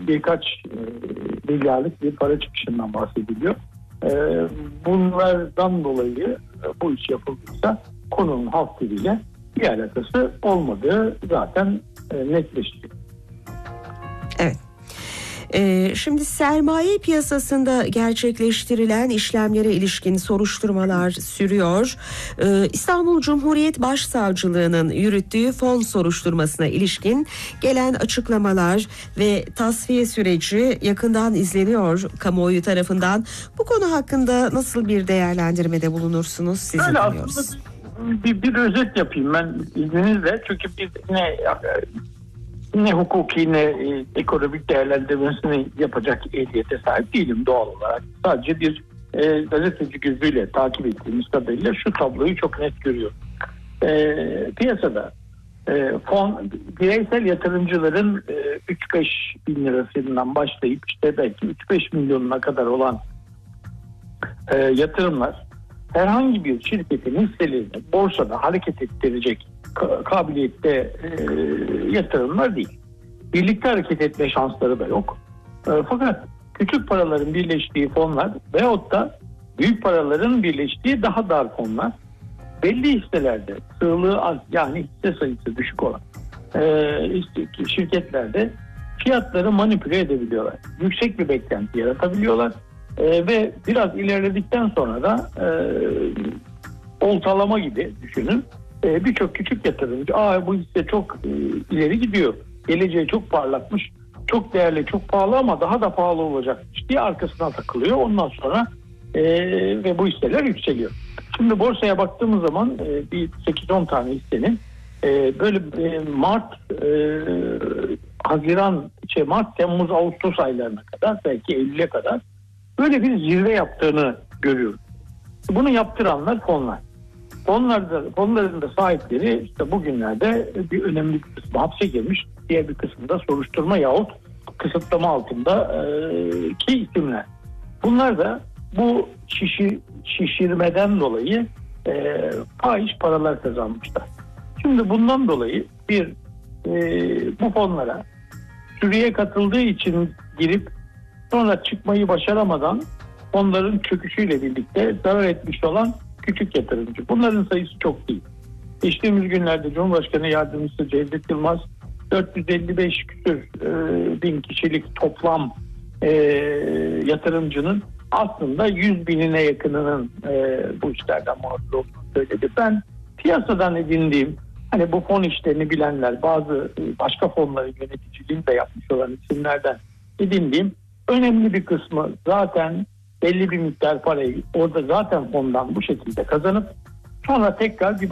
birkaç milyarlık bir para çıkışından bahsediliyor. Bunlardan dolayı bu iş yapıldıysa konunun halk diliyle bir alakası olmadığı zaten netleşti. Evet. Şimdi sermaye piyasasında gerçekleştirilen işlemlere ilişkin soruşturmalar sürüyor. İstanbul Cumhuriyet Başsavcılığı'nın yürüttüğü fon soruşturmasına ilişkin gelen açıklamalar ve tasfiye süreci yakından izleniyor kamuoyu tarafından. Bu konu hakkında nasıl bir değerlendirmede bulunursunuz? Sizi dinliyoruz. Bir özet yapayım ben izninizle. Çünkü biz ne hukuki ne ekonomik değerlendirmesini yapacak ehliyete sahip değilim doğal olarak. Sadece bir gazeteci gözüyle takip ettiğimiz kadarıyla şu tabloyu çok net görüyorum. Piyasada fon bireysel yatırımcıların 3-5 bin lirasından başlayıp işte belki 3-5 milyonuna kadar olan yatırımlar herhangi bir şirketin hisselerini borsada hareket ettirecek kabiliyette yatırımlar değil. Birlikte hareket etme şansları da yok. Fakat küçük paraların birleştiği fonlar veyahut da büyük paraların birleştiği daha dar fonlar belli hisselerde sığlığı az yani hisse sayısı düşük olan şirketlerde fiyatları manipüle edebiliyorlar. Yüksek bir beklenti yaratabiliyorlar ve biraz ilerledikten sonra da oltalama gibi düşünün. Birçok küçük yatırımcı bu hisse çok ileri gidiyor. Geleceği çok parlakmış. Çok değerli, çok pahalı ama daha da pahalı olacakmış diye arkasına takılıyor. Ondan sonra ve bu hisseler yükseliyor. Şimdi borsaya baktığımız zaman bir 8-10 tane hissenin böyle Mart, Temmuz, Ağustos aylarına kadar belki Eylül'e kadar böyle bir zirve yaptığını görüyoruz. Bunu yaptıranlar fonlar. Fonların da sahipleri işte bugünlerde bir önemli bir kısmı hapse girmiş, diğer bir kısmı da soruşturma yahut kısıtlama altında ki isimler. Bunlar da bu şişirmeden dolayı fahiş paralar kazanmışlar. Şimdi bundan dolayı bu fonlara sürüye katıldığı için girip sonra çıkmayı başaramadan fonların çöküşüyle birlikte zarar etmiş olan küçük yatırımcı. Bunların sayısı çok değil. Geçtiğimiz günlerde Cumhurbaşkanı Yardımcısı Cevdet Yılmaz 455 küsur bin kişilik toplam yatırımcının aslında 100 binine yakınının bu işlerden mağdur olduğunu söyledi. Ben piyasadan edindiğim bu fon işlerini bilenler bazı başka fonların yöneticiliğini de yapmış olan isimlerden edindiğim önemli bir kısmı zaten belli bir miktar parayı orada zaten fondan bu şekilde kazanıp sonra tekrar bir